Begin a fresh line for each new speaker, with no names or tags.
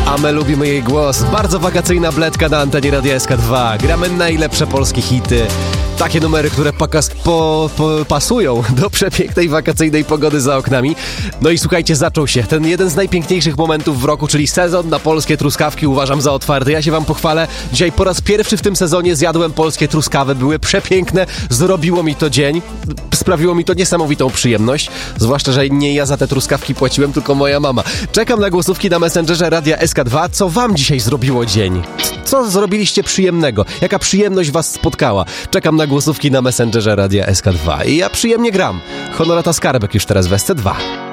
A my lubimy jej głos. Bardzo wakacyjna bledka na antenie Radia SK2. Gramy najlepsze polskie hity. Takie numery, które pasują do przepięknej wakacyjnej pogody za oknami. No i słuchajcie, zaczął się ten jeden z najpiękniejszych momentów w roku, czyli sezon na polskie truskawki uważam za otwarty. Ja się wam pochwalę. Dzisiaj po raz pierwszy w tym sezonie zjadłem polskie truskawy. Były przepiękne. Zrobiło mi to dzień. Sprawiło mi to niesamowitą przyjemność. Zwłaszcza, że nie ja za te truskawki płaciłem, tylko moja mama. Czekam na głosówki na Messengerze Radia SK2. Co wam dzisiaj zrobiło dzień? Co zrobiliście przyjemnego? Jaka przyjemność was spotkała? Czekam na głosówki na Messengerze Radia SK2. I ja przyjemnie gram. Honorata Skarbek już teraz w SC2.